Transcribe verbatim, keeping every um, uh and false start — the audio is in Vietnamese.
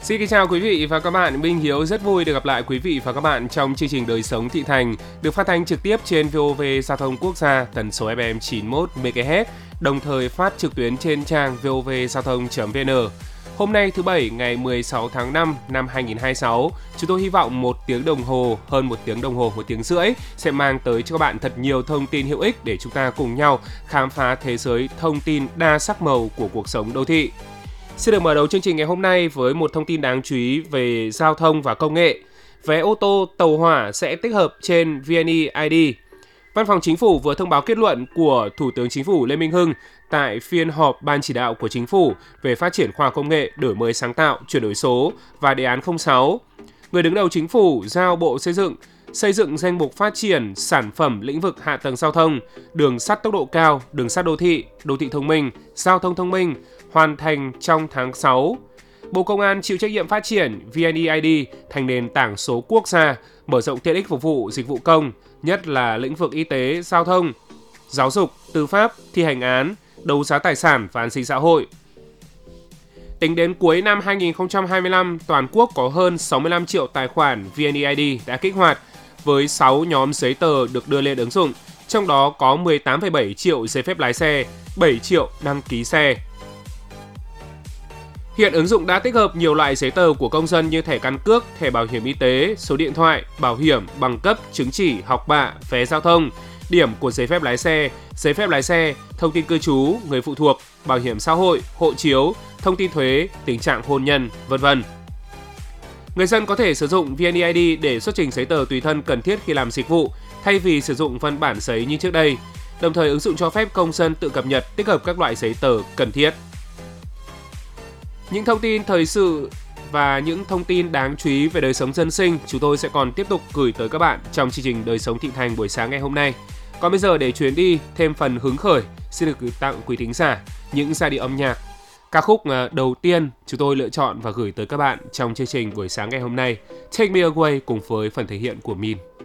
Xin kính chào quý vị và các bạn, Minh Hiếu rất vui được gặp lại quý vị và các bạn trong chương trình Đời sống thị thành được phát thanh trực tiếp trên vê o vê Giao thông Quốc gia tần số ép em chín mươi mốt mê ga héc, đồng thời phát trực tuyến trên trang vê o vê giao thông chấm vê en. Hôm nay thứ Bảy ngày mười sáu tháng năm năm hai nghìn không trăm hai mươi sáu, chúng tôi hy vọng một tiếng đồng hồ, hơn một tiếng đồng hồ, một tiếng rưỡi sẽ mang tới cho các bạn thật nhiều thông tin hữu ích để chúng ta cùng nhau khám phá thế giới thông tin đa sắc màu của cuộc sống đô thị. Xin được mở đầu chương trình ngày hôm nay với một thông tin đáng chú ý về giao thông và công nghệ. Vé ô tô tàu hỏa sẽ tích hợp trên vê en e i đê. Văn phòng Chính phủ vừa thông báo kết luận của Thủ tướng Chính phủ Lê Minh Hưng tại phiên họp Ban chỉ đạo của Chính phủ về phát triển khoa học công nghệ, đổi mới sáng tạo, chuyển đổi số và đề án không sáu. Người đứng đầu Chính phủ giao Bộ Xây dựng xây dựng danh mục phát triển sản phẩm lĩnh vực hạ tầng giao thông, đường sắt tốc độ cao, đường sắt đô thị, đô thị thông minh, giao thông thông minh, hoàn thành trong tháng sáu. Bộ Công an chịu trách nhiệm phát triển vê en e i đê thành nền tảng số quốc gia, mở rộng tiện ích phục vụ dịch vụ công, nhất là lĩnh vực y tế, giao thông, giáo dục, tư pháp, thi hành án, đấu giá tài sản và an sinh xã hội. Tính đến cuối năm hai nghìn không trăm hai mươi lăm, toàn quốc có hơn sáu mươi lăm triệu tài khoản vê en e i đê đã kích hoạt với sáu nhóm giấy tờ được đưa lên ứng dụng, trong đó có mười tám phẩy bảy triệu giấy phép lái xe, bảy triệu đăng ký xe. Hiện ứng dụng đã tích hợp nhiều loại giấy tờ của công dân như thẻ căn cước, thẻ bảo hiểm y tế, số điện thoại, bảo hiểm, bằng cấp, chứng chỉ, học bạ, vé giao thông, điểm của giấy phép lái xe, giấy phép lái xe, thông tin cư trú, người phụ thuộc, bảo hiểm xã hội, hộ chiếu, thông tin thuế, tình trạng hôn nhân, vân vân. Người dân có thể sử dụng vê en e i đê để xuất trình giấy tờ tùy thân cần thiết khi làm dịch vụ, thay vì sử dụng văn bản giấy như trước đây. Đồng thời ứng dụng cho phép công dân tự cập nhật, tích hợp các loại giấy tờ cần thiết. Những thông tin thời sự và những thông tin đáng chú ý về đời sống dân sinh chúng tôi sẽ còn tiếp tục gửi tới các bạn trong chương trình Đời sống thị thành buổi sáng ngày hôm nay. Còn bây giờ để chuyến đi thêm phần hứng khởi, xin được gửi tặng quý thính giả những giai điệu âm nhạc. Ca khúc đầu tiên chúng tôi lựa chọn và gửi tới các bạn trong chương trình buổi sáng ngày hôm nay, Take Me Away cùng với phần thể hiện của Min.